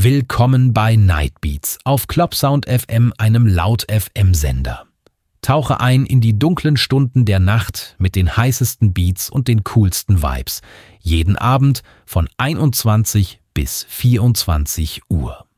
Willkommen bei Nightbeats auf Clubsound FM, einem Laut-FM-Sender. Tauche ein in die dunklen Stunden der Nacht mit den heißesten Beats und den coolsten Vibes. Jeden Abend von 21 bis 24 Uhr.